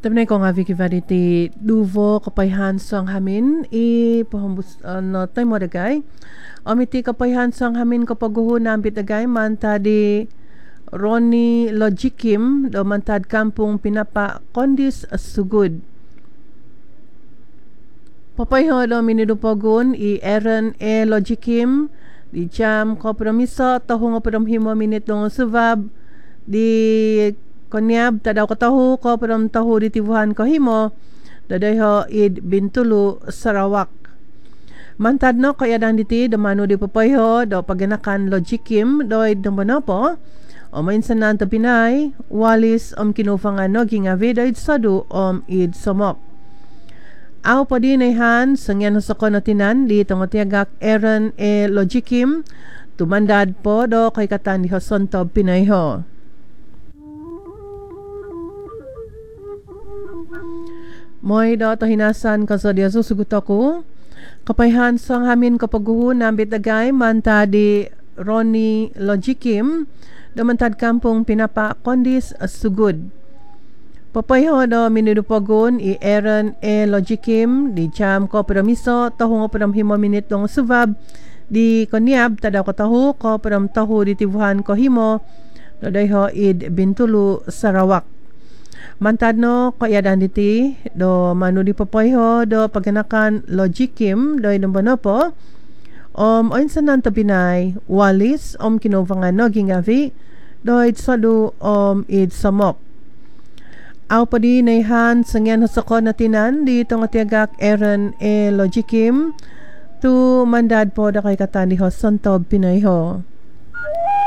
Tabnay ko nga Vicky Varity duvo kapayhan sang hamin pahambus no tay mo dagay. Omiti kapayhan sang hamin kapaguho nambit dagay man tadi Ronnie Logikim do mantad kampung Pinapa Kondis Sugod. Papayho do minidupagun Aaron Logikim di jam kompromiso tahong pramhimo minit dong subab di konyab tadaw katahu ko pram tahu di tibuhan ko himo dadayho id Bintulu Sarawak. Mantad no kaya dang diti damano di papayho do paganakan Logikim do id po o mainsanan ta Pinay walis kinufangan no gingavi do id sadu id somok. Aw pa din han sangyan sa konotinan di tongotiagak Aaron Logikim tumandad po do kay katan di Hosontob Pinay ho. Moy do to hinasan ka sa diya susugot ako. Kapayhan sang hamin kapaguho nambit dagay manta di Ronnie Logikim damantad kampung Pinapa Kondis Sugod. Papayho do minidupagon Aaron Logikim di jam ko permiso tahong pramhimo minit dong subab di konyab tadaw ko tahu ko pram tahu di tibuhan ko himo dodayho id Bintulu Sarawak. Mantad no kaya dan diti do manu di papayho do paganakan Logikim do inombono po oinsanan ta Pinay walis kinufangan no gingavi do id sadu id samok. Aw pa di naihan sangyan hasako natinan di tongatiagak Aaron Logikim tu mandad po da kay katan di Hosontob Pinay ho.